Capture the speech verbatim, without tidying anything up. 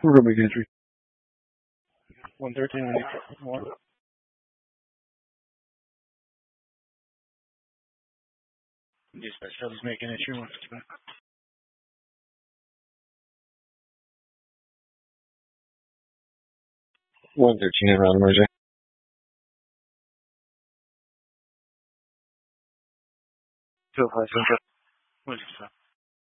Ruby Gentry. one thirteen. One. Dispatch, Shelby's making it. Sure. one thirteen around merger. two oh five. What is that?